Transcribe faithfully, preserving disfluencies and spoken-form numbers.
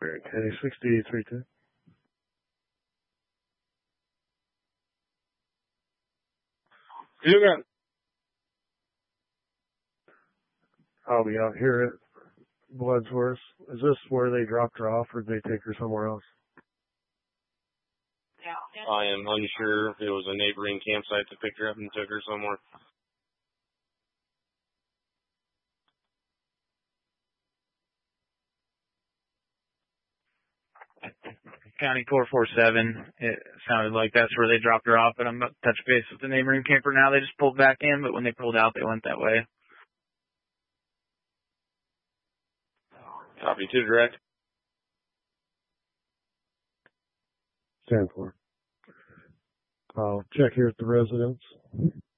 Alright, Kenny sixty-eight three two. You got I'll be out here at Bloodsworth. Is this where they dropped her off, or did they take her somewhere else? I am unsure if it was a neighboring campsite that picked her up and took her somewhere. County four four seven, it sounded like that's where they dropped her off, but I'm about to touch base with the neighboring camper now. They just pulled back in, but when they pulled out, they went that way. Copy two direct. Stand for. I'll check here at the residence.